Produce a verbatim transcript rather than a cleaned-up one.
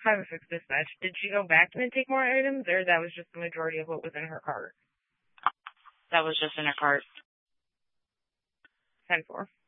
Have a fix dispatch. Did she go back and take more items, or that was just the majority of what was in her cart? That was just in her cart. ten four.